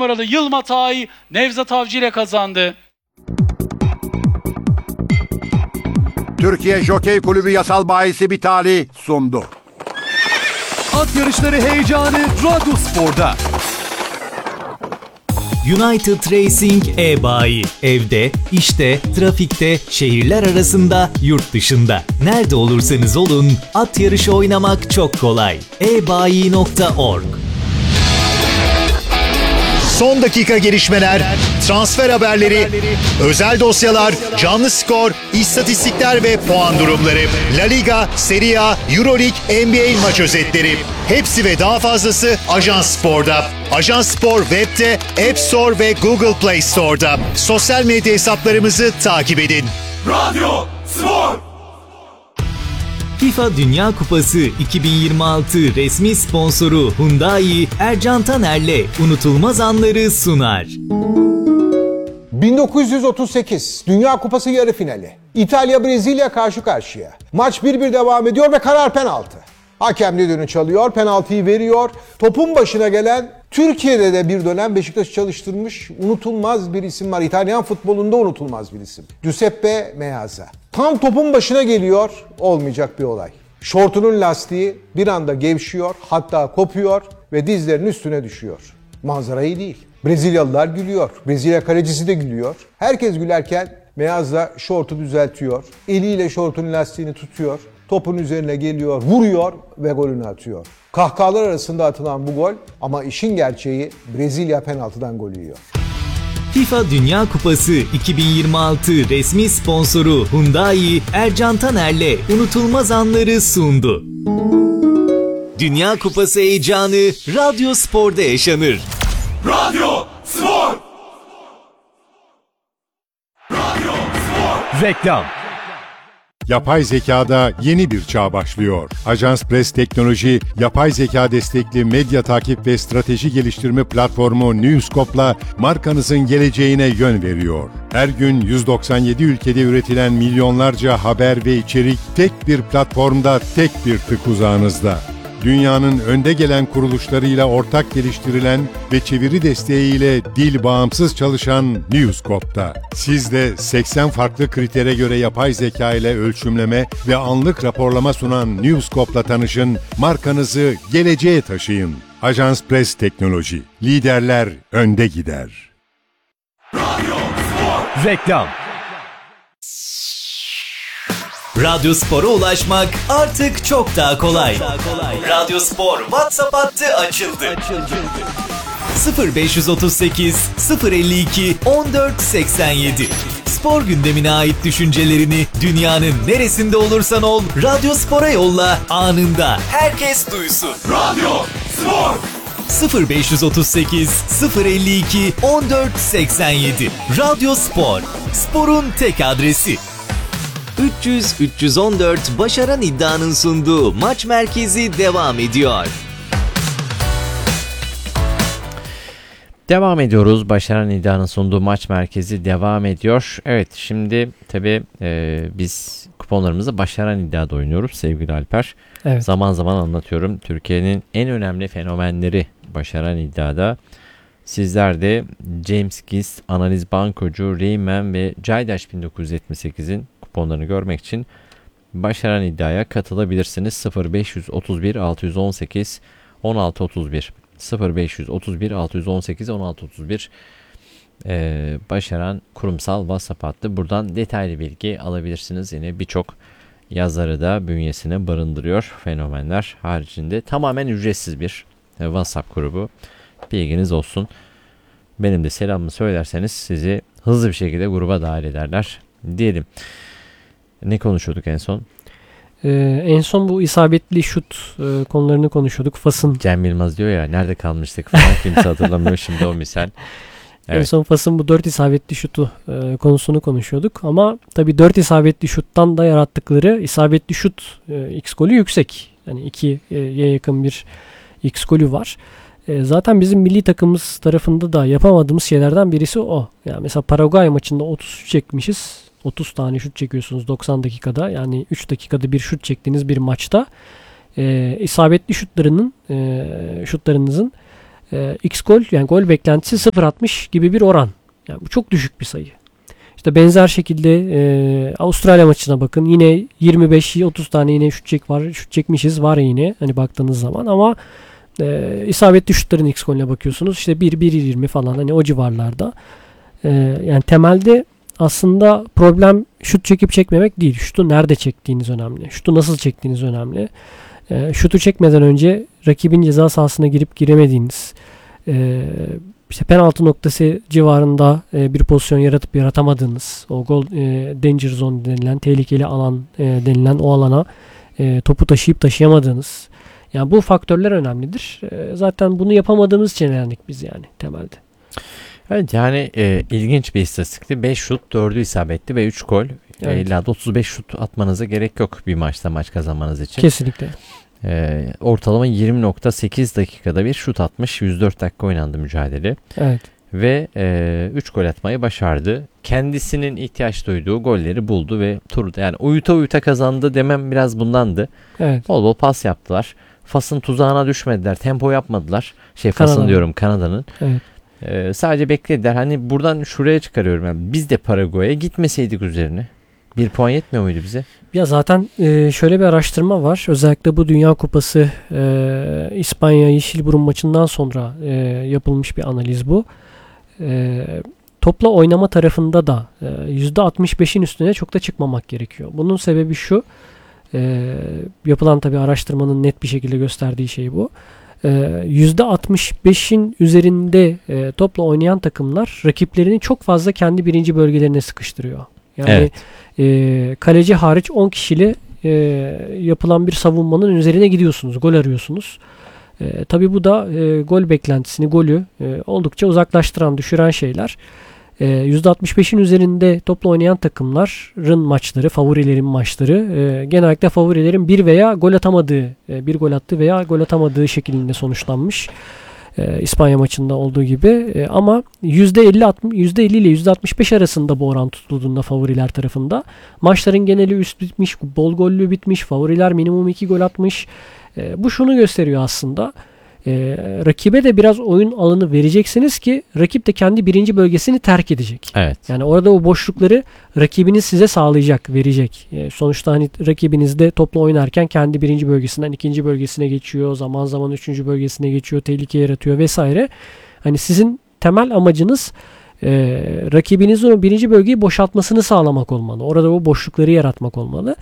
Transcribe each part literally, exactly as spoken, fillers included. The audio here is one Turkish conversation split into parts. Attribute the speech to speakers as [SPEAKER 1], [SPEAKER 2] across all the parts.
[SPEAKER 1] numaralı Yılmatay Nevzat Avcı ile kazandı.
[SPEAKER 2] Türkiye Jokey Kulübü yasal bahisi Bitali sundu.
[SPEAKER 3] At yarışları heyecanı Radyo Spor'da.
[SPEAKER 4] United Racing e-bayi. Evde, işte, trafikte, şehirler arasında, yurt dışında. Nerede olursanız olun, at yarışı oynamak çok kolay. e bayi nokta org.
[SPEAKER 5] Son dakika gelişmeler, transfer haberleri, özel dosyalar, canlı skor, istatistikler ve puan durumları. La Liga, Serie A, Euroleague, N B A maç özetleri. Hepsi ve daha fazlası Ajans Spor'da. Ajans Spor web'te, App Store ve Google Play Store'da. Sosyal medya hesaplarımızı takip edin.
[SPEAKER 6] Radyo Spor.
[SPEAKER 4] FIFA Dünya Kupası iki bin yirmi altı resmi sponsoru Hyundai, Ercan Taner'le unutulmaz anları sunar.
[SPEAKER 7] bin dokuz yüz otuz sekiz Dünya Kupası yarı finali. İtalya Brezilya karşı karşıya. Maç bir bir devam ediyor ve karar penaltı. Hakem düdüğünü çalıyor, penaltıyı veriyor. Topun başına gelen, Türkiye'de de bir dönem Beşiktaş'ı çalıştırmış unutulmaz bir isim var. İtalyan futbolunda unutulmaz bir isim. Giuseppe Meazza. Tam topun başına geliyor, olmayacak bir olay. Şortunun lastiği bir anda gevşiyor, hatta kopuyor ve dizlerinin üstüne düşüyor. Manzara iyi değil. Brezilyalılar gülüyor. Brezilya kalecisi de gülüyor. Herkes gülerken Meazza şortu düzeltiyor. Eliyle şortun lastiğini tutuyor. Topun üzerine geliyor, vuruyor ve golünü atıyor. Kahkahalar arasında atılan bu gol ama işin gerçeği Brezilya penaltıdan gol yiyor.
[SPEAKER 4] FIFA Dünya Kupası iki bin yirmi altı resmi sponsoru Hyundai, Ercan Taner'le unutulmaz anları sundu. Dünya Kupası heyecanı Radyo Spor'da yaşanır.
[SPEAKER 6] Radyo Spor. Radyo Spor.
[SPEAKER 3] Reklam.
[SPEAKER 8] Yapay zekada yeni bir çağ başlıyor. Ajans Press Teknoloji, yapay zeka destekli medya takip ve strateji geliştirme platformu Newscope'la markanızın geleceğine yön veriyor. Her gün yüz doksan yedi ülkede üretilen milyonlarca haber ve içerik tek bir platformda, tek bir tık uzağınızda. Dünyanın önde gelen kuruluşlarıyla ortak geliştirilen ve çeviri desteğiyle dil bağımsız çalışan Newscope'da. Siz de seksen farklı kritere göre yapay zeka ile ölçümleme ve anlık raporlama sunan Newscope'la tanışın, markanızı geleceğe taşıyın. Ajans Press Teknoloji, liderler önde gider.
[SPEAKER 6] Radyo Spor.
[SPEAKER 3] Reklam.
[SPEAKER 4] Radyo Spor'a ulaşmak artık çok daha kolay. Radyo Spor WhatsApp hattı açıldı. sıfır beş otuz sekiz sıfır elli iki on dört seksen yedi. Spor gündemine ait düşüncelerini dünyanın neresinde olursan ol, Radyo Spor'a yolla, anında herkes duysun.
[SPEAKER 6] Radyo Spor.
[SPEAKER 4] sıfır beş otuz sekiz sıfır elli iki on dört seksen yedi. Radyo Spor, sporun tek adresi. üç yüz üç yüz on dört Başaran İddia'nın sunduğu Maç Merkezi devam ediyor.
[SPEAKER 9] Devam ediyoruz. Başaran İddia'nın sunduğu Maç Merkezi devam ediyor. Evet, şimdi tabii e, biz kuponlarımızı Başaran İddia'da oynuyoruz sevgili Alper.
[SPEAKER 10] Evet.
[SPEAKER 9] Zaman zaman anlatıyorum. Türkiye'nin en önemli fenomenleri Başaran İddia'da. Sizler de James Gist, Analiz Bankocu, Reymen ve Caydaş bin dokuz yüz yetmiş sekizin kuponlarını görmek için Başaran İddia'ya katılabilirsiniz. sıfır beş otuz bir altı on sekiz on altı otuz bir sıfır beş otuz bir altı on sekiz on altı otuz bir ee, Başaran kurumsal WhatsApp hattı. Buradan detaylı bilgi alabilirsiniz. Yine birçok yazarı da bünyesine barındırıyor. Fenomenler haricinde tamamen ücretsiz bir WhatsApp grubu. Bilginiz olsun. Benim de selamımı söylerseniz sizi hızlı bir şekilde gruba dahil ederler diyelim. Ne konuşuyorduk en son?
[SPEAKER 10] Ee, en son bu isabetli şut e, konularını konuşuyorduk. Fas'ın.
[SPEAKER 9] Cem Yılmaz diyor ya, nerede kalmıştık falan, kimse hatırlamıyor şimdi o misal. Evet.
[SPEAKER 10] En son Fas'ın bu dört isabetli şutu e, konusunu konuşuyorduk. Ama tabii dört isabetli şuttan da yarattıkları isabetli şut e, X golü yüksek. Yani ikiye yakın bir X golü var. E, zaten bizim milli takımımız tarafında da yapamadığımız şeylerden birisi o. Yani mesela Paraguay maçında otuz şut çekmişiz. otuz tane şut çekiyorsunuz doksan dakikada. Yani üç dakikada bir şut çektiğiniz bir maçta e, isabetli şutlarının e, şutlarınızın E, X gol yani gol beklentisi sıfır virgül altmış gibi bir oran. Yani bu çok düşük bir sayı. İşte benzer şekilde e, Avustralya maçına bakın. Yine yirmi beş otuz tane yine şut çek var. Şut çekmişiz var yine hani baktığınız zaman ama e, isabetli şutların X golüne bakıyorsunuz. İşte bir bir yirmi falan hani o civarlarda. E, yani temelde aslında problem şut çekip çekmemek değil. Şutu nerede çektiğiniz önemli. Şutu nasıl çektiğiniz önemli. E, şutu çekmeden önce rakibin ceza sahasına girip giremediğiniz, e, işte penaltı noktası civarında e, bir pozisyon yaratıp yaratamadığınız, o gol e, danger zone denilen, tehlikeli alan e, denilen o alana e, topu taşıyıp taşıyamadığınız. Yani bu faktörler önemlidir. E, zaten bunu yapamadığımız için elendik biz yani temelde.
[SPEAKER 9] Evet yani e, ilginç bir istatistikti. beş şut, dördü isabetli ve üç gol.
[SPEAKER 10] Evet.
[SPEAKER 9] E, illa da otuz beş şut atmanıza gerek yok bir maçta maç kazanmanız için.
[SPEAKER 10] Kesinlikle.
[SPEAKER 9] E, ortalama yirmi nokta sekiz dakikada bir şut atmış. yüz dört dakika oynandı mücadele.
[SPEAKER 10] Evet.
[SPEAKER 9] Ve üç gol atmayı başardı. Kendisinin ihtiyaç duyduğu golleri buldu ve turda yani uyuta uyuta kazandı demem biraz bundandı.
[SPEAKER 10] Evet.
[SPEAKER 9] Bol bol pas yaptılar. Fas'ın tuzağına düşmediler. Tempo yapmadılar. Şey Fas'ın
[SPEAKER 10] Kanada'nın.
[SPEAKER 9] diyorum Kanada'nın.
[SPEAKER 10] Evet.
[SPEAKER 9] Ee, sadece beklediler. Hani buradan şuraya çıkarıyorum. Yani biz de Paraguay'a gitmeseydik üzerine. Bir puan yetmiyor muydu bize?
[SPEAKER 10] Ya zaten e, şöyle bir araştırma var. Özellikle bu Dünya Kupası e, İspanya Yeşilburun maçından sonra e, yapılmış bir analiz bu. E, topla oynama tarafında da e, yüzde altmış beşin üstüne çok da çıkmamak gerekiyor. Bunun sebebi şu. E, yapılan tabii araştırmanın net bir şekilde gösterdiği şey bu. E, yüzde altmış beşin üzerinde e, topla oynayan takımlar rakiplerini çok fazla kendi birinci bölgelerine sıkıştırıyor. Yani
[SPEAKER 9] Evet.
[SPEAKER 10] e, kaleci hariç on kişili e, yapılan bir savunmanın üzerine gidiyorsunuz. Gol arıyorsunuz. E, tabii bu da e, gol beklentisini, golü e, oldukça uzaklaştıran, düşüren şeyler. E, yüzde altmış beşin üzerinde topla oynayan takımların maçları, favorilerin maçları e, genellikle favorilerin bir veya gol atamadığı, e, bir gol attığı veya gol atamadığı şeklinde sonuçlanmış. E, İspanya maçında olduğu gibi e, ama yüzde elli ile yüzde altmış beş arasında bu oran tutulduğunda favoriler tarafında maçların geneli üst bitmiş, bol gollü bitmiş, favoriler minimum iki gol atmış. E, bu şunu gösteriyor aslında. E, rakibe de biraz oyun alanı vereceksiniz ki rakip de kendi birinci bölgesini terk edecek.
[SPEAKER 9] Evet.
[SPEAKER 10] Yani orada o boşlukları rakibiniz size sağlayacak, verecek. E, sonuçta hani rakibiniz de topla oynarken kendi birinci bölgesinden ikinci bölgesine geçiyor, zaman zaman üçüncü bölgesine geçiyor, tehlike yaratıyor vesaire. Hani sizin temel amacınız e, rakibinizin o birinci bölgeyi boşaltmasını sağlamak olmalı. Orada o boşlukları yaratmak olmalı.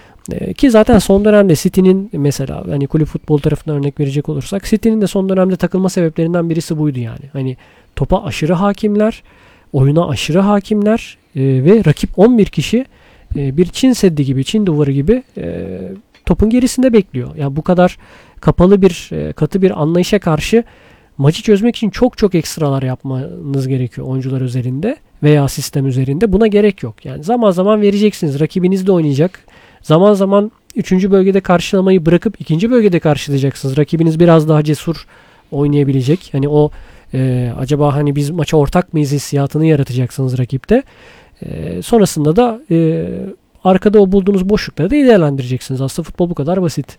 [SPEAKER 10] Ki zaten son dönemde City'nin mesela hani kulüp futbol tarafından örnek verecek olursak City'nin de son dönemde takılma sebeplerinden birisi buydu yani. Hani topa aşırı hakimler, oyuna aşırı hakimler e, ve rakip on bir kişi e, bir Çin Seddi gibi, Çin duvarı gibi e, topun gerisinde bekliyor. Yani bu kadar kapalı bir, e, katı bir anlayışa karşı maçı çözmek için çok çok ekstralar yapmanız gerekiyor oyuncular üzerinde veya sistem üzerinde. Buna gerek yok. Yani zaman zaman vereceksiniz. Rakibiniz de oynayacak. Zaman zaman üçüncü bölgede karşılamayı bırakıp ikinci bölgede karşılayacaksınız. Rakibiniz biraz daha cesur oynayabilecek. Hani o e, acaba hani biz maça ortak mıyız hissiyatını yaratacaksınız rakipte. E, sonrasında da e, arkada o bulduğunuz boşlukları da değerlendireceksiniz. Aslında futbol bu kadar basit.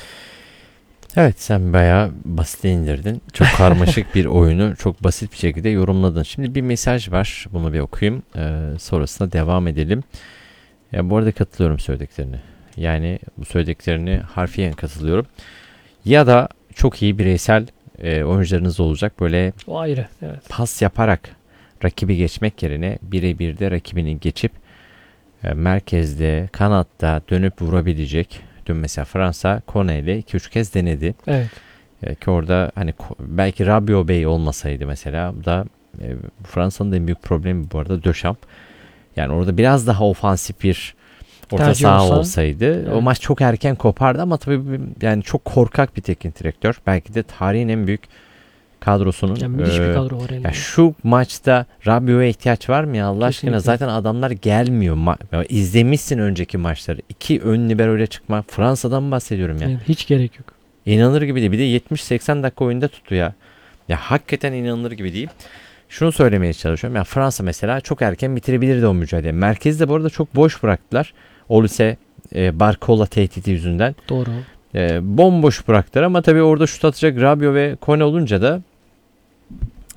[SPEAKER 9] Evet sen bayağı basite indirdin. Çok karmaşık bir oyunu çok basit bir şekilde yorumladın. Şimdi bir mesaj var. Bunu bir okuyayım. Ee, sonrasında devam edelim. Ya bu arada katılıyorum söylediklerine. Yani bu söylediklerini harfiyen katılıyorum. Ya da çok iyi bireysel e, oyuncularınız olacak. Böyle
[SPEAKER 10] o ayrı. Evet.
[SPEAKER 9] Pas yaparak rakibi geçmek yerine birebir de rakibini geçip e, merkezde, kanatta dönüp vurabilecek. Dün mesela Fransa Kone ile iki üç kez denedi.
[SPEAKER 10] Evet.
[SPEAKER 9] E, ki orada hani belki Rabiot Bey olmasaydı mesela da e, Fransa'nın en büyük problemi bu arada Döşamp. Yani orada biraz daha ofansif bir orta
[SPEAKER 10] tercih
[SPEAKER 9] saha
[SPEAKER 10] olsa,
[SPEAKER 9] olsaydı
[SPEAKER 10] evet.
[SPEAKER 9] O maç çok erken kopardı ama tabii yani çok korkak bir teknik direktör. Belki de tarihin en büyük kadrosunun.
[SPEAKER 10] Yani müthiş
[SPEAKER 9] e,
[SPEAKER 10] bir kadro var elinde.
[SPEAKER 9] Ya şu maçta Rabiot'a ihtiyaç var mı ya Allah
[SPEAKER 10] Kesinlikle.
[SPEAKER 9] aşkına? Zaten adamlar gelmiyor. Ma- İzlemişsin önceki maçları. İki ön libero'yla çıkma. Fransa'dan bahsediyorum ya.
[SPEAKER 10] Yani hiç gerek yok.
[SPEAKER 9] İnanılır gibi değil. Bir de yetmiş seksen dakika oyunda tuttu ya. Ya hakikaten inanılır gibi değil. Şunu söylemeye çalışıyorum. Ya Fransa mesela çok erken bitirebilirdi o mücadele. Merkezde bu arada çok boş bıraktılar. Olise e, Barcola tehdidi yüzünden.
[SPEAKER 10] Doğru.
[SPEAKER 9] E, bomboş bıraktılar ama tabii orada şut atacak Rabiot ve Kone olunca da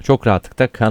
[SPEAKER 9] çok rahatlıkla